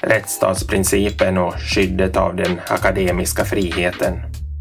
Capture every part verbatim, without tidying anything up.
rättsstatsprincipen och skyddet av den akademiska friheten.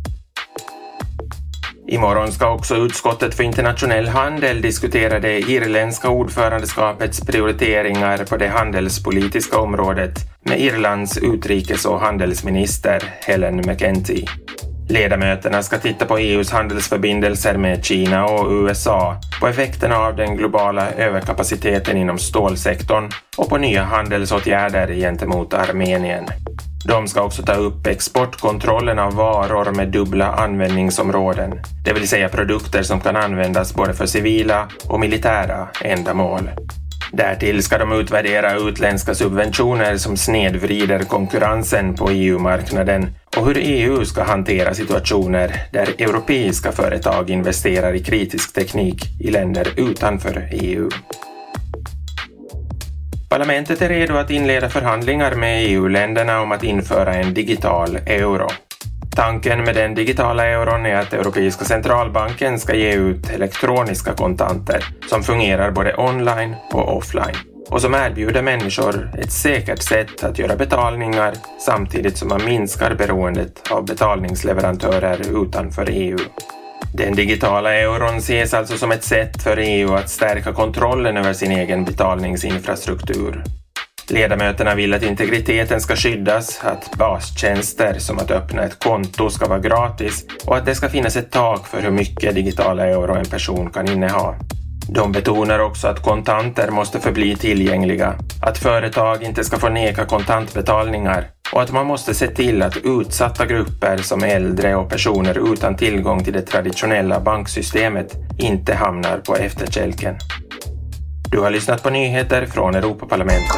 Imorgon ska också utskottet för internationell handel diskutera det irländska ordförandeskapets prioriteringar på det handelspolitiska området med Irlands utrikes- och handelsminister Helen McEntee. Ledamöterna ska titta på E U:s handelsförbindelser med Kina och U S A, på effekterna av den globala överkapaciteten inom stålsektorn och på nya handelsåtgärder gentemot Armenien. De ska också ta upp exportkontrollen av varor med dubbla användningsområden, det vill säga produkter som kan användas både för civila och militära ändamål. Därtill ska de utvärdera utländska subventioner som snedvrider konkurrensen på E U-marknaden och hur E U ska hantera situationer där europeiska företag investerar i kritisk teknik i länder utanför E U. Parlamentet är redo att inleda förhandlingar med E U-länderna om att införa en digital euro. Tanken med den digitala euron är att Europeiska centralbanken ska ge ut elektroniska kontanter som fungerar både online och offline och som erbjuder människor ett säkert sätt att göra betalningar samtidigt som man minskar beroendet av betalningsleverantörer utanför E U. Den digitala euron ses alltså som ett sätt för E U att stärka kontrollen över sin egen betalningsinfrastruktur. Ledamöterna vill att integriteten ska skyddas, att bastjänster som att öppna ett konto ska vara gratis och att det ska finnas ett tak för hur mycket digitala euro en person kan inneha. De betonar också att kontanter måste förbli tillgängliga, att företag inte ska få neka kontantbetalningar och att man måste se till att utsatta grupper som äldre och personer utan tillgång till det traditionella banksystemet inte hamnar på efterkälken. Du har lyssnat på nyheter från Europaparlamentet.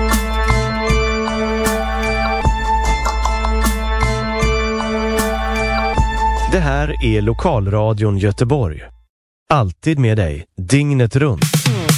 Det här är Lokalradion Göteborg. Alltid med dig, dygnet runt.